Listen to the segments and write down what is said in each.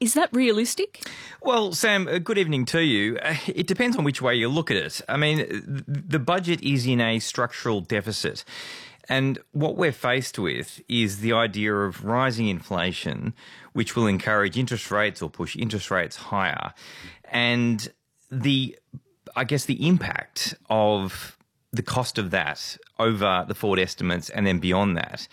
Is that realistic? Well, Sam, good evening to you. It depends on which way you look at it. I mean, the budget is in a structural deficit. And what we're faced with is the idea of rising inflation, which will encourage interest rates or push interest rates higher. And I guess the impact of the cost of that over the forward estimates and then beyond that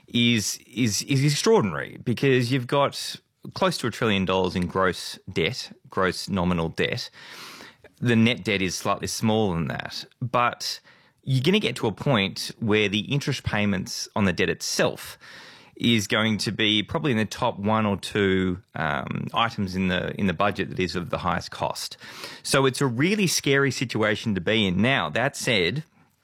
is extraordinary, because you've got close to $1 trillion in gross debt, gross nominal debt. The net debt is slightly smaller than that. But you're going to get to a point where the interest payments on the debt itself is going to be probably in the top one or two items in the budget that is of the highest cost. So it's a really scary situation to be in. Now, that said,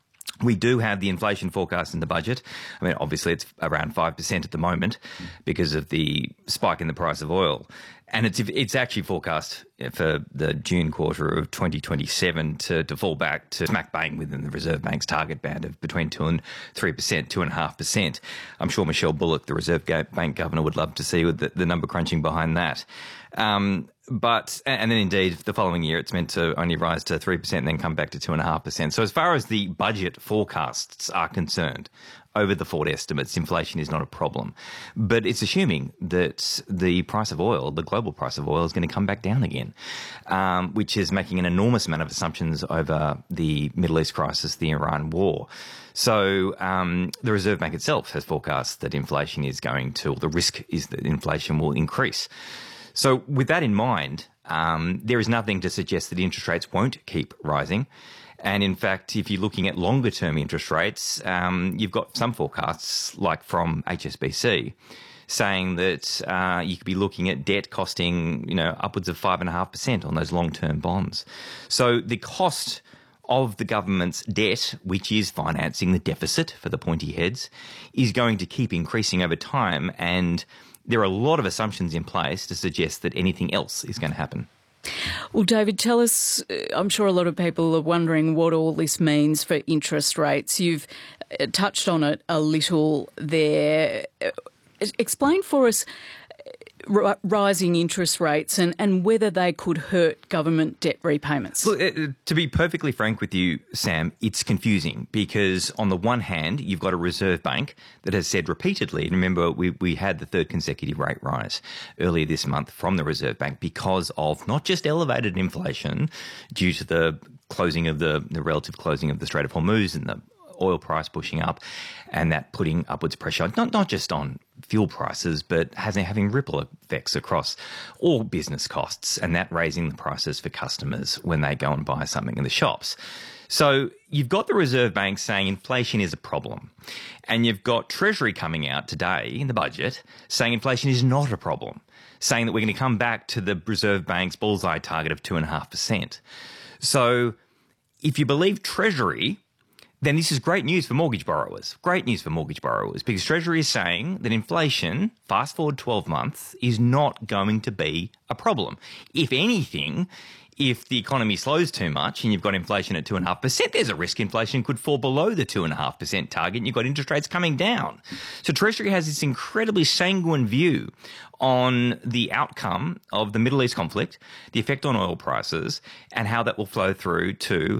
we do have the inflation forecast in the budget. I mean, obviously it's around 5% at the moment because of the spike in the price of oil. And it's actually forecast for the June quarter of 2027 to fall back to smack bang within the Reserve Bank's target band of between 2 and 3%, 2.5%. I'm sure Michelle Bullock, the Reserve Bank governor, would love to see the number crunching behind that. And then indeed the following year it's meant to only rise to 3% and then come back to 2.5%. So as far as the budget forecasts are concerned, over the forward estimates, inflation is not a problem. But it's assuming that the price of oil, the global price of oil, is going to come back down again, which is making an enormous amount of assumptions over the Middle East crisis, the Iran war. So the Reserve Bank itself has forecast that inflation is going to, or the risk is that inflation will increase. So with that in mind, there is nothing to suggest that interest rates won't keep rising. And in fact, if you're looking at longer term interest rates, you've got some forecasts, like from HSBC, saying that you could be looking at debt costing, upwards of 5.5% on those long term bonds. So the cost of the government's debt, which is financing the deficit for the pointy heads, is going to keep increasing over time. And there are a lot of assumptions in place to suggest that anything else is going to happen. Well, David, tell us, I'm sure a lot of people are wondering what all this means for interest rates. You've touched on it a little there. Explain for us rising interest rates and whether they could hurt government debt repayments. Look, to be perfectly frank with you, Sam, it's confusing because on the one hand, you've got a Reserve Bank that has said repeatedly, and remember we had the third consecutive rate rise earlier this month from the Reserve Bank because of not just elevated inflation due to the closing of the relative closing of the Strait of Hormuz and the oil price pushing up, and that putting upwards pressure not just on fuel prices, but having ripple effects across all business costs, and that raising the prices for customers when they go and buy something in the shops. So you've got the Reserve Bank saying inflation is a problem, and you've got Treasury coming out today in the budget saying inflation is not a problem, saying that we're going to come back to the Reserve Bank's bullseye target of 2.5%. So if you believe Treasury, then this is great news for mortgage borrowers. Great news for mortgage borrowers because Treasury is saying that inflation, fast forward 12 months, is not going to be a problem. If anything, if the economy slows too much and you've got inflation at 2.5%, there's a risk inflation could fall below the 2.5% target and you've got interest rates coming down. So Treasury has this incredibly sanguine view on the outcome of the Middle East conflict, the effect on oil prices, and how that will flow through to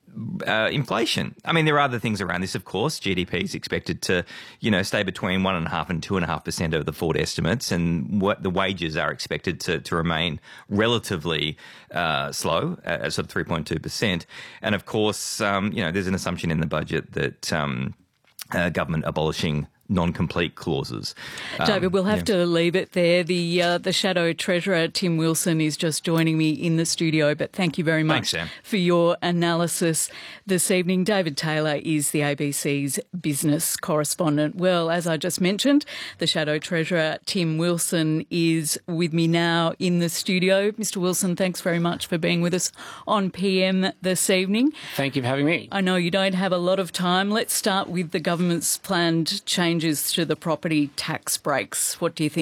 inflation. I mean, there are other things around this, of course. GDP is expected to, stay between 1.5% and 2.5% over the forward estimates, and what the wages are expected to remain relatively slow at sort of 3.2%. And of course, there's an assumption in the budget that government abolishing non-complete clauses. David, we'll have to leave it there. The Shadow Treasurer, Tim Wilson, is just joining me in the studio, but thank you very much for your analysis this evening. David Taylor is the ABC's business correspondent. Well, as I just mentioned, the Shadow Treasurer, Tim Wilson, is with me now in the studio. Mr. Wilson, thanks very much for being with us on PM this evening. Thank you for having me. I know you don't have a lot of time. Let's start with the government's planned changes to the property tax breaks. What do you think?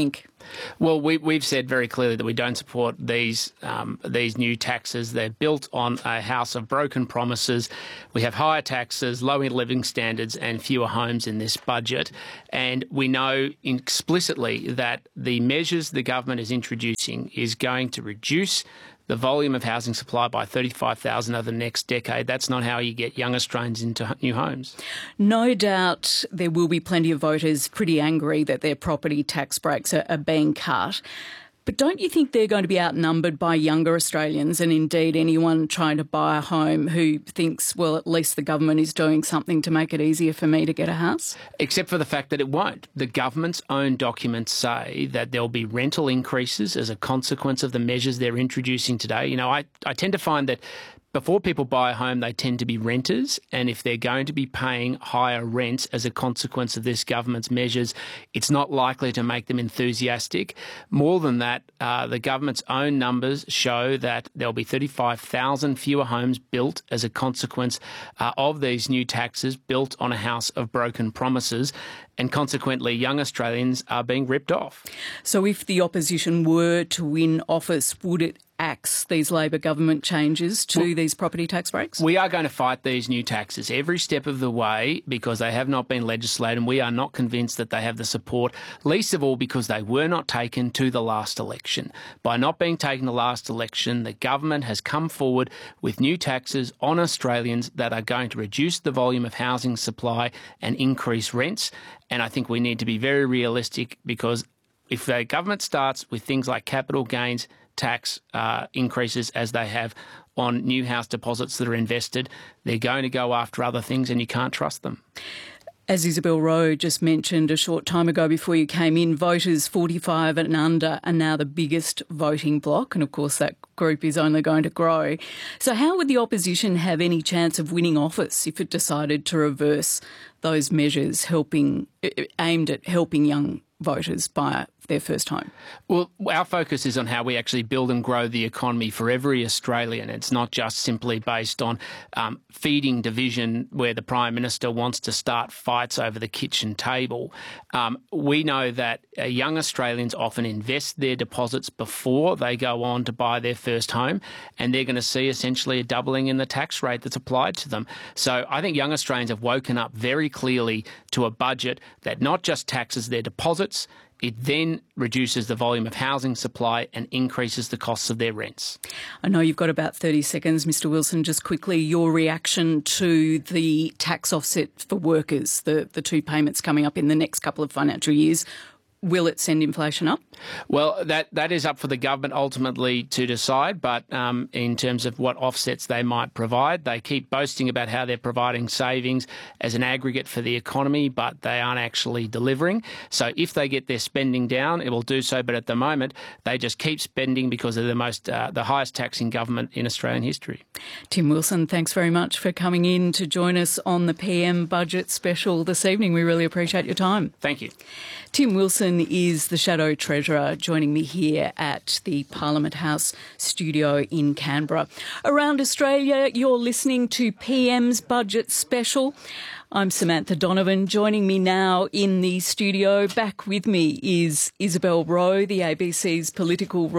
Well, we've said very clearly that we don't support these new taxes. They're built on a house of broken promises. We have higher taxes, lower living standards and fewer homes in this budget. And we know explicitly that the measures the government is introducing is going to reduce the volume of housing supply by 35,000 over the next decade. That's not how you get young Australians into new homes. No doubt there will be plenty of voters pretty angry that their property tax breaks are being cut. But don't you think they're going to be outnumbered by younger Australians and indeed anyone trying to buy a home who thinks, well, at least the government is doing something to make it easier for me to get a house? Except for the fact that it won't. The government's own documents say that there'll be rental increases as a consequence of the measures they're introducing today. You know, I tend to find that before people buy a home, they tend to be renters, and if they're going to be paying higher rents as a consequence of this government's measures, it's not likely to make them enthusiastic. More than that, the government's own numbers show that there'll be 35,000 fewer homes built as a consequence of these new taxes built on a house of broken promises, and consequently young Australians are being ripped off. So if the opposition were to win office, would it axe these Labor government changes to these property tax breaks? We are going to fight these new taxes every step of the way because they have not been legislated, and we are not convinced that they have the support, least of all because they were not taken to the last election. By not being taken the last election, the government has come forward with new taxes on Australians that are going to reduce the volume of housing supply and increase rents. And I think we need to be very realistic because if the government starts with things like capital gains tax increases as they have on new house deposits that are invested, they're going to go after other things and you can't trust them. As Isabel Rowe just mentioned a short time ago before you came in, voters 45 and under are now the biggest voting bloc, and of course that group is only going to grow. So how would the opposition have any chance of winning office if it decided to reverse those measures aimed at helping young voters buy their first home? Well, our focus is on how we actually build and grow the economy for every Australian. It's not just simply based on feeding division where the Prime Minister wants to start fights over the kitchen table. We know that young Australians often invest their deposits before they go on to buy their first home, and they're going to see essentially a doubling in the tax rate that's applied to them. So I think young Australians have woken up very clearly to a budget that not just taxes their deposits, it then reduces the volume of housing supply and increases the costs of their rents. I know you've got about 30 seconds, Mr Wilson. Just quickly, your reaction to the tax offset for workers, the two payments coming up in the next couple of financial years. Will it send inflation up? Well, that is up for the government ultimately to decide, but in terms of what offsets they might provide, they keep boasting about how they're providing savings as an aggregate for the economy, but they aren't actually delivering. So if they get their spending down, it will do so, but at the moment they just keep spending because they're the highest taxing government in Australian history. Tim Wilson, thanks very much for coming in to join us on the PM Budget Special this evening. We really appreciate your time. Thank you. Tim Wilson is the Shadow Treasurer, joining me here at the Parliament House studio in Canberra. Around Australia, you're listening to PM's Budget Special. I'm Samantha Donovan. Joining me now in the studio, back with me, is Isabel Rowe, the ABC's political